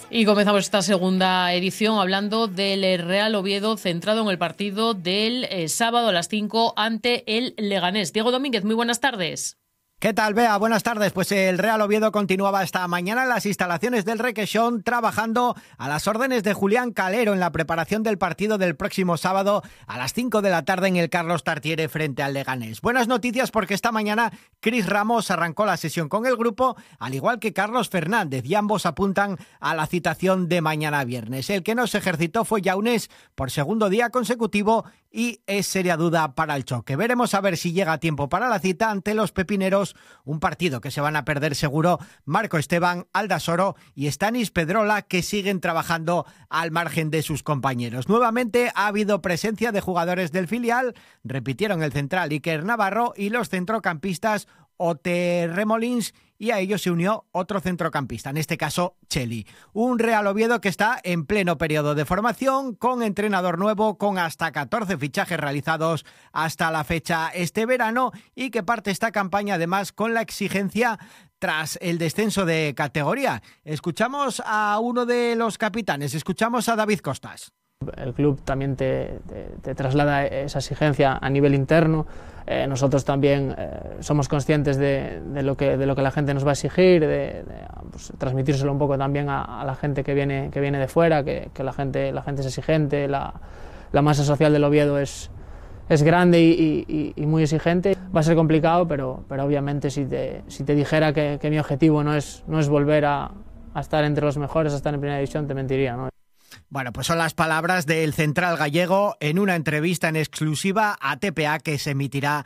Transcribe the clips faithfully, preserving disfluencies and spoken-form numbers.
Y comenzamos esta segunda edición hablando del Real Oviedo, centrado en el partido del eh, sábado a las cinco ante el Leganés. Diego Domínguez, muy buenas tardes. ¿Qué tal, Bea? Buenas tardes. Pues el Real Oviedo continuaba esta mañana en las instalaciones del Requesón trabajando a las órdenes de Julián Calero en la preparación del partido del próximo sábado a las cinco de la tarde en el Carlos Tartiere frente al Leganés. Buenas noticias porque esta mañana Cris Ramos arrancó la sesión con el grupo, al igual que Carlos Fernández, y ambos apuntan a la citación de mañana viernes. El que no se ejercitó fue Yaunés por segundo día consecutivo y es seria duda para el choque. Veremos a ver si llega a tiempo para la cita ante los pepineros, un partido que se van a perder seguro Marco Esteban, Aldasoro y Stanis Pedrola, que siguen trabajando al margen de sus compañeros. Nuevamente ha habido presencia de jugadores del filial, repitieron el central Iker Navarro y los centrocampistas Ote Remolins, y a ellos se unió otro centrocampista, en este caso Cheli. Un Real Oviedo que está en pleno periodo de formación, con entrenador nuevo, con hasta catorce fichajes realizados hasta la fecha este verano, y que parte esta campaña además con la exigencia tras el descenso de categoría. Escuchamos a uno de los capitanes, escuchamos a David Costas. El club también te, te, te traslada esa exigencia a nivel interno. Eh, nosotros también eh, somos conscientes de, de, lo que, de lo que la gente nos va a exigir, de, de pues, transmitírselo un poco también a, a la gente que viene, que viene de fuera, que, que la, gente, la gente es exigente, la, la masa social del Oviedo es, es grande y, y, y muy exigente. Va a ser complicado, pero, pero obviamente si te, si te dijera que, que mi objetivo no es, no es volver a, a estar entre los mejores, a estar en primera división, te mentiría, ¿no? Bueno, pues son las palabras del central gallego en una entrevista en exclusiva a T P A que se emitirá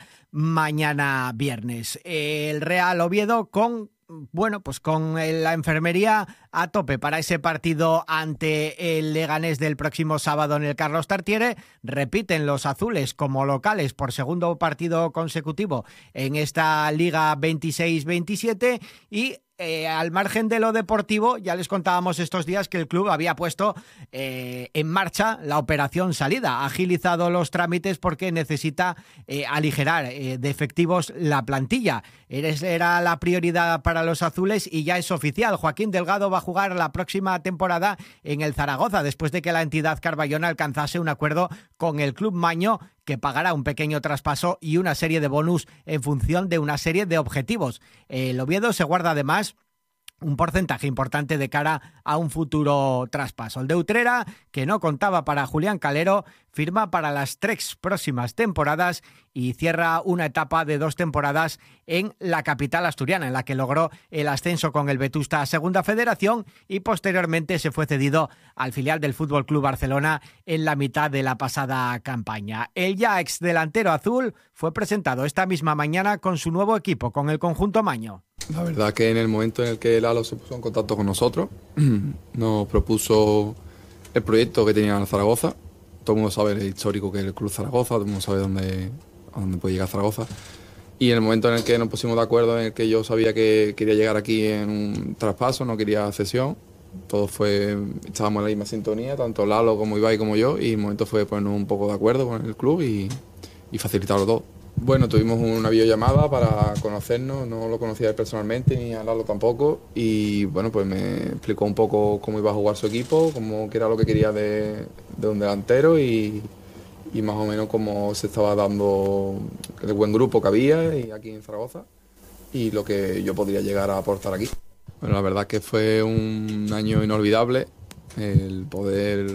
mañana viernes. El Real Oviedo con, bueno, pues con la enfermería a tope para ese partido ante el Leganés del próximo sábado en el Carlos Tartiere. Repiten los azules como locales por segundo partido consecutivo en esta Liga veintiséis veintisiete y Eh, al margen de lo deportivo, ya les contábamos estos días que el club había puesto eh, en marcha la operación salida, ha agilizado los trámites porque necesita eh, aligerar eh, de efectivos la plantilla. Era la prioridad para los azules y ya es oficial. Joaquín Delgado va a jugar la próxima temporada en el Zaragoza después de que la entidad carballona alcanzase un acuerdo con el club maño, que pagará un pequeño traspaso y una serie de bonus en función de una serie de objetivos. El Oviedo se guarda además un porcentaje importante de cara a un futuro traspaso. El de Utrera, que no contaba para Julián Calero, firma para las tres próximas temporadas y cierra una etapa de dos temporadas en la capital asturiana, en la que logró el ascenso con el Vetusta a Segunda Federación y posteriormente se fue cedido al filial del F C Barcelona en la mitad de la pasada campaña. El ya ex delantero azul fue presentado esta misma mañana con su nuevo equipo, con el conjunto maño. La verdad que en el momento en el que Lalo se puso en contacto con nosotros, nos propuso el proyecto que tenía en Zaragoza. Todo el mundo sabe el histórico que es el Club Zaragoza, todo el mundo sabe dónde, a dónde puede llegar Zaragoza. Y en el momento en el que nos pusimos de acuerdo, en el que yo sabía que quería llegar aquí en un traspaso, no quería cesión, todo fue, estábamos en la misma sintonía, tanto Lalo como Ibai como yo, y el momento fue ponernos un poco de acuerdo con el club y, y facilitarlo todo. Bueno, tuvimos una videollamada para conocernos, no lo conocía personalmente ni a Lalo tampoco, y bueno, pues me explicó un poco cómo iba a jugar su equipo, cómo que era lo que quería de, de un delantero y, y más o menos cómo se estaba dando el buen grupo que había y aquí en Zaragoza y lo que yo podría llegar a aportar aquí. Bueno, la verdad es que fue un año inolvidable, el poder,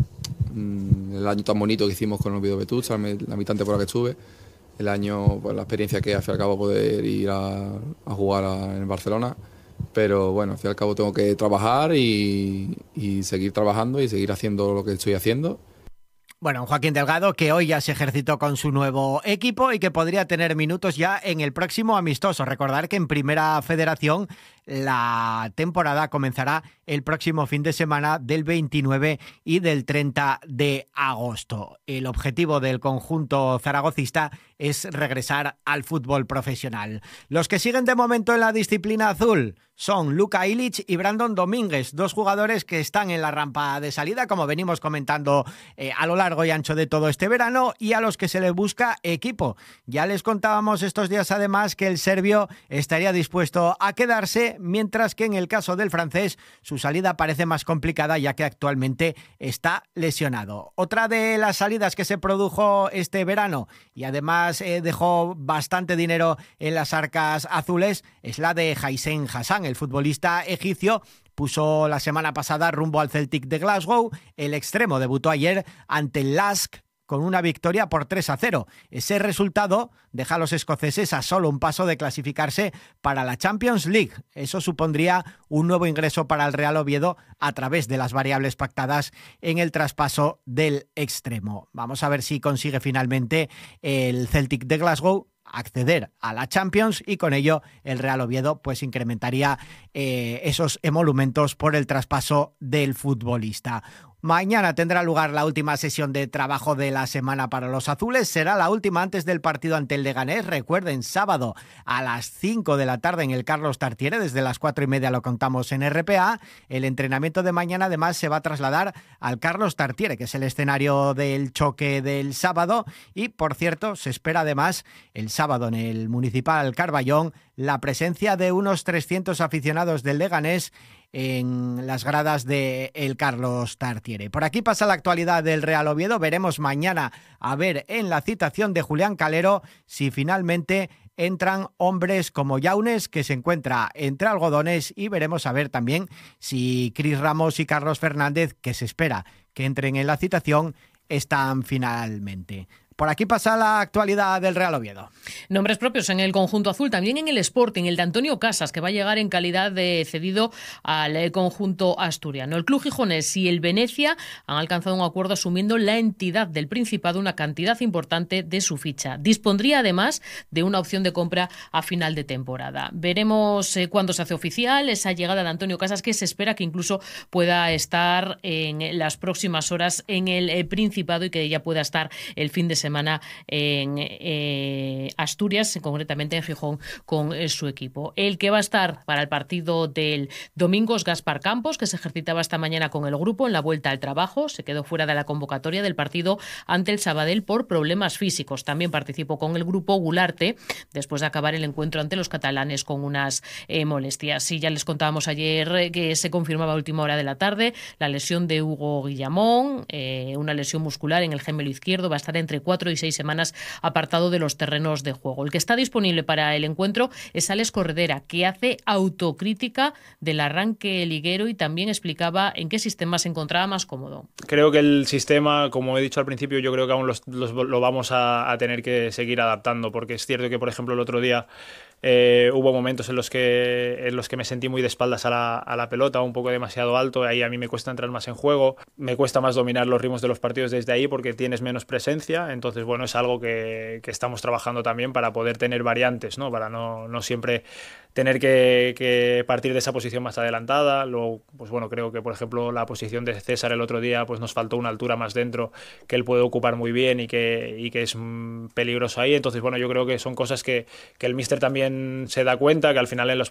el año tan bonito que hicimos con el Oviedo Vetusta, la mitad temporada que estuve. El año, pues la experiencia que al fin y al cabo poder ir a, a jugar a, en Barcelona, pero bueno, al fin y al cabo tengo que trabajar y, y seguir trabajando y seguir haciendo lo que estoy haciendo. Bueno, Joaquín Delgado, que hoy ya se ejercitó con su nuevo equipo y que podría tener minutos ya en el próximo amistoso. Recordar que en Primera Federación la temporada comenzará el próximo fin de semana del veintinueve y del treinta de agosto. El objetivo del conjunto zaragocista es regresar al fútbol profesional. Los que siguen de momento en la disciplina azul son Luka Ilić y Brandon Domínguez, dos jugadores que están en la rampa de salida, como venimos comentando eh, a lo largo y ancho de todo este verano, y a los que se les busca equipo. Ya les contábamos estos días además que el serbio estaría dispuesto a quedarse, mientras que en el caso del francés su salida parece más complicada ya que actualmente está lesionado. Otra de las salidas que se produjo este verano y además eh, dejó bastante dinero en las arcas azules es la de Hysem Hassan. El futbolista egipcio puso la semana pasada rumbo al Celtic de Glasgow. El extremo debutó ayer ante el Lask con una victoria por tres a cero. Ese resultado deja a los escoceses a solo un paso de clasificarse para la Champions League. Eso supondría un nuevo ingreso para el Real Oviedo a través de las variables pactadas en el traspaso del extremo. Vamos a ver si consigue finalmente el Celtic de Glasgow acceder a la Champions, y con ello el Real Oviedo pues incrementaría eh, esos emolumentos por el traspaso del futbolista. Mañana tendrá lugar la última sesión de trabajo de la semana para los azules. Será la última antes del partido ante el Leganés. Recuerden, sábado a las cinco de la tarde en el Carlos Tartiere. Desde las cuatro y media lo contamos en R P A. El entrenamiento de mañana además se va a trasladar al Carlos Tartiere, que es el escenario del choque del sábado. Y, por cierto, se espera además el sábado en el Municipal Carballón la presencia de unos trescientos aficionados del Leganés en las gradas de el Carlos Tartiere. Por aquí pasa la actualidad del Real Oviedo. Veremos mañana a ver en la citación de Julián Calero si finalmente entran hombres como Yaunes, que se encuentra entre algodones, y veremos a ver también si Cris Ramos y Carlos Fernández, que se espera que entren en la citación, están finalmente. Por aquí pasa la actualidad del Real Oviedo. Nombres propios en el conjunto azul, también en el Sporting, el de Antonio Casas, que va a llegar en calidad de cedido al conjunto asturiano. El club gijonés y el Venecia han alcanzado un acuerdo asumiendo la entidad del Principado una cantidad importante de su ficha. Dispondría además de una opción de compra a final de temporada. Veremos eh, cuándo se hace oficial esa llegada de Antonio Casas, que se espera que incluso pueda estar en las próximas horas en el eh, Principado y que ya pueda estar el fin de semana en eh, Asturias, concretamente en Gijón, con eh, su equipo. El que va a estar para el partido del domingo es Gaspar Campos, que se ejercitaba esta mañana con el grupo en la vuelta al trabajo. Se quedó fuera de la convocatoria del partido ante el Sabadell por problemas físicos. También participó con el grupo Gularte después de acabar el encuentro ante los catalanes con unas eh, molestias. Y ya les contábamos ayer eh, que se confirmaba a última hora de la tarde la lesión de Hugo Guillamón, eh, una lesión muscular en el gemelo izquierdo. Va a estar entre cuatro y seis semanas apartado de los terrenos de juego. El que está disponible para el encuentro es Alex Corredera, que hace autocrítica del arranque liguero y también explicaba en qué sistema se encontraba más cómodo. Creo que el sistema, como he dicho al principio, yo creo que aún los, los, lo vamos a, a tener que seguir adaptando, porque es cierto que, por ejemplo, el otro día Eh, hubo momentos en los que en los que me sentí muy de espaldas a la, a la pelota, un poco demasiado alto. Ahí a mí me cuesta entrar más en juego, me cuesta más dominar los ritmos de los partidos desde ahí porque tienes menos presencia. Entonces, bueno, es algo que, que estamos trabajando también para poder tener variantes, ¿no? Para no, no siempre tener que, que partir de esa posición más adelantada. Luego, pues bueno, creo que, por ejemplo, la posición de César el otro día, pues nos faltó una altura más dentro que él puede ocupar muy bien y que, y que es peligroso ahí. Entonces, bueno, yo creo que son cosas que, que el míster también se da cuenta, que al final en los,